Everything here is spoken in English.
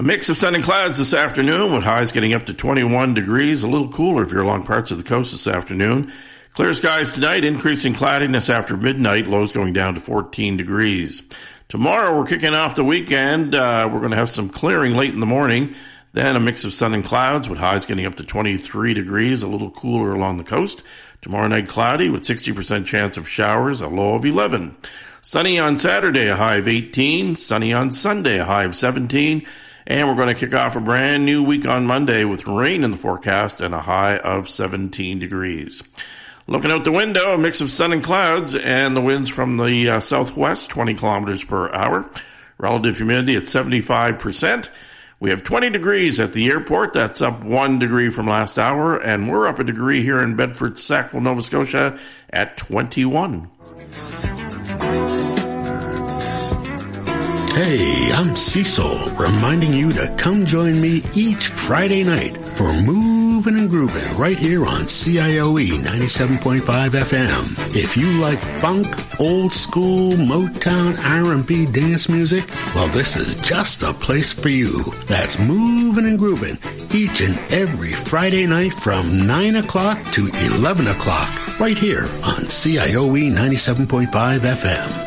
mix of sun and clouds this afternoon, with highs getting up to 21 degrees. A little cooler if you're along parts of the coast this afternoon. Clear skies tonight, increasing cloudiness after midnight, lows going down to 14 degrees. Tomorrow, we're kicking off the weekend. We're going to have some clearing late in the morning. Then a mix of sun and clouds, with highs getting up to 23 degrees, a little cooler along the coast. Tomorrow night, cloudy with 60% chance of showers, a low of 11. Sunny on Saturday, a high of 18. Sunny on Sunday, a high of 17. And we're going to kick off a brand new week on Monday with rain in the forecast and a high of 17 degrees. Looking out the window, a mix of sun and clouds, and the winds from the southwest, 20 kilometers per hour. Relative humidity at 75%. We have 20 degrees at the airport. That's up 1 degree from last hour. And we're up a degree here in Bedford, Sackville, Nova Scotia at 21. Hey, I'm Cecil, reminding you to come join me each Friday night for Movin' and Groovin' right here on CIOE 97.5 FM. If you like funk, old school, Motown, R&B dance music, well, this is just the place for you. That's Movin' and Groovin' each and every Friday night from 9 o'clock to 11 o'clock right here on CIOE 97.5 FM.